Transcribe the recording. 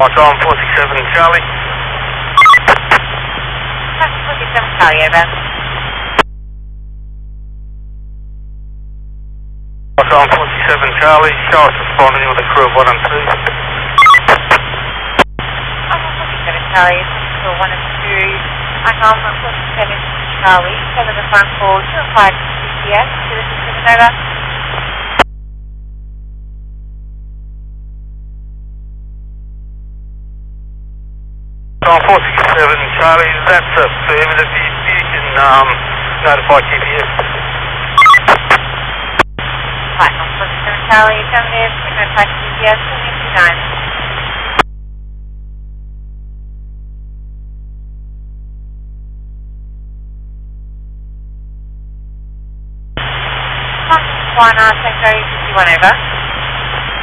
Platform 47 Charlie. Platform 47 Charlie, over. Platform 47 Charlie, show us responding with a crew of 1 and 2. Platform 47 Charlie, crew of 1 and 2. Platform 47 Charlie, cover the phone call 205 CCS, 267 over. Platform 47 Charlie, that's affirmative. You can notify GPS. Platform 47 Charlie, affirmative, notify CCS, 229. One, Tango 51 over.